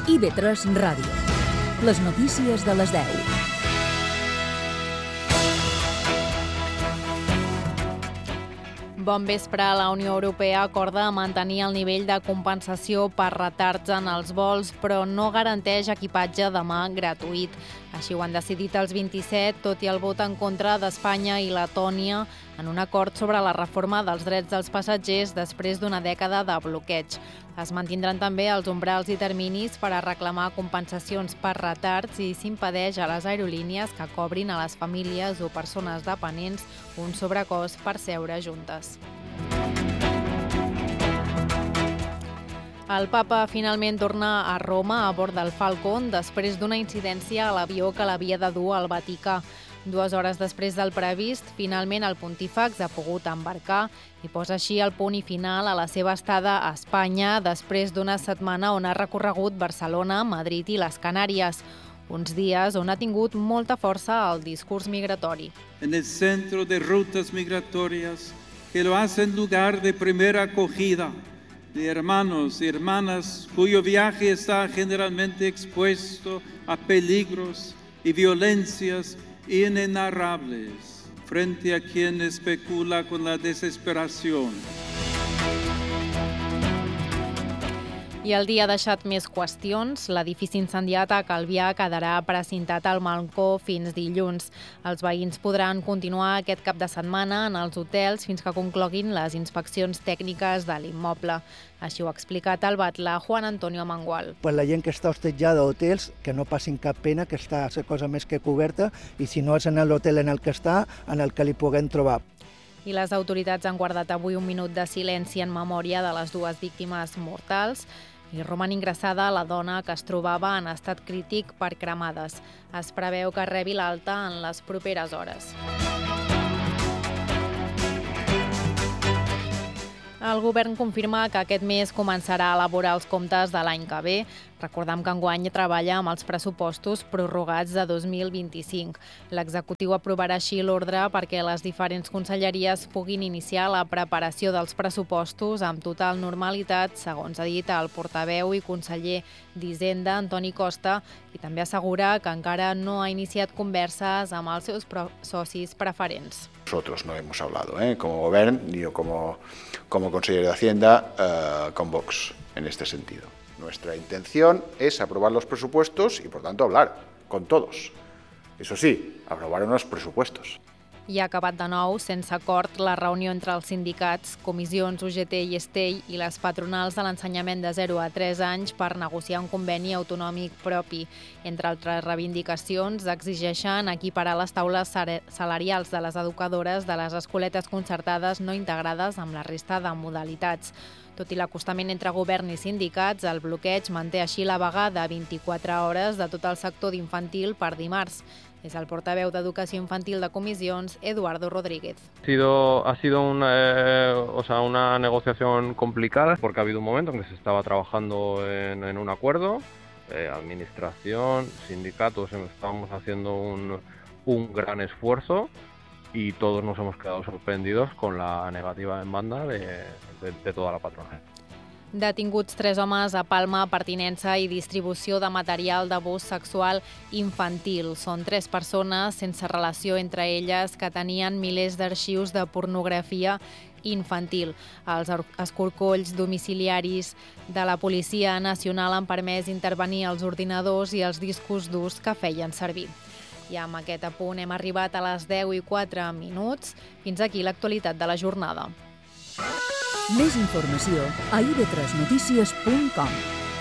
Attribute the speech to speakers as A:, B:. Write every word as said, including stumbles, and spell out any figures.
A: I V tres Ràdio. Les notícies de les deu.
B: Bon vespre. La Unió Europea acorda mantenir el nivell de compensació per retards en els vols, però no garanteix equipatge demà gratuït. Així ho han decidit els vint-i-set, tot i el vot en contra d'Espanya i Letònia en un acord sobre la reforma dels drets dels passatgers després d'una dècada de bloqueig. Es mantindran també els umbrals i terminis per a reclamar compensacions per retards i s'impedeix a les aerolínies que cobrin a les famílies o persones dependents un sobrecost per seure juntes. El papa finalment torna a Roma a bord del Falcon després d'una incidència a l'avió que l'havia de dur al Vaticà. Dues hores després del previst, finalment el pontífex ha pogut embarcar i posa així el punt i final a la seva estada a Espanya després d'una setmana on ha recorregut Barcelona, Madrid i les Canàries. Uns dies on ha tingut molta força el discurs migratori.
C: En el centro de rutas migratorias que lo hacen lugar de primera acogida de hermanos y hermanas cuyo viaje está generalmente expuesto a peligros y violencias inenarrables frente a quien especula con la desesperación.
B: I el dia ha deixat més qüestions. L'edifici incendiat a Calvià quedarà precintat al balcó fins dilluns. Els veïns podran continuar aquest cap de setmana en els hotels fins que concloguin les inspeccions tècniques de l'immoble. Així ho ha explicat el batlà Juan Antonio Mangual.
D: Pues la gent que està hostatjada a hotels, que no passin cap pena, que està a cosa més que coberta, i si no és en l'hotel en el que està, en el que li puguem trobar.
B: I les autoritats han guardat avui un minut de silenci en memòria de les dues víctimes mortals i roman ingressada la dona que es trobava en estat crític per cremades. Es preveu que rebi l'alta en les properes hores. El govern confirma que aquest mes començarà a elaborar els comptes de l'any que ve. Recordem que enguany treballa amb els pressupostos prorrogats de dos mil vint-i-cinc. L'executiu aprovarà així l'ordre perquè les diferents conselleries puguin iniciar la preparació dels pressupostos amb total normalitat, segons ha dit el portaveu i conseller d'Hisenda, Antoni Costa, i també assegura que encara no ha iniciat converses amb els seus socis preferents.
E: Nosotros no hemos hablado, ¿eh? como gobierno, ni yo como, como consejero de Hacienda, eh, con Vox en este sentido. Nuestra intención es aprobar los presupuestos y, por tanto, hablar con todos. Eso sí, aprobar unos presupuestos.
B: I ha acabat de nou sense acord la reunió entre els sindicats, comissions U G T i Estell i les patronals de l'ensenyament de zero a tres anys per negociar un conveni autonòmic propi. Entre altres reivindicacions, exigeixen equiparar les taules salarials de les educadores de les escoletes concertades no integrades amb la resta de modalitats. Tot i l'acostament entre govern i sindicats, el bloqueig manté així la vaga de vint-i-quatre hores de tot el sector d'infantil per dimarts. És el portaveu d'Educació Infantil de Comissions, Eduardo Rodríguez.
F: Ha sido, ha sido una, eh, o sea, una negociación complicada porque ha habido un momento en que se estaba trabajando en, en un acuerdo. Eh, administración, sindicatos, estábamos haciendo un, un gran esfuerzo y todos nos hemos quedado sorprendidos con la negativa en banda de, de, de toda la patronal.
B: Detinguts tres homes a Palma per tinença i distribució de material d'abús sexual infantil. Són tres persones sense relació entre elles que tenien milers d'arxius de pornografia infantil. Els escorcolls domiciliaris de la Policia Nacional han permès intervenir els ordinadors i els discos durs que feien servir. I amb aquest apunt hem arribat a les deu i quatre minuts. Fins aquí l'actualitat de la jornada.
A: Més informació a i ve tres notícies punt com.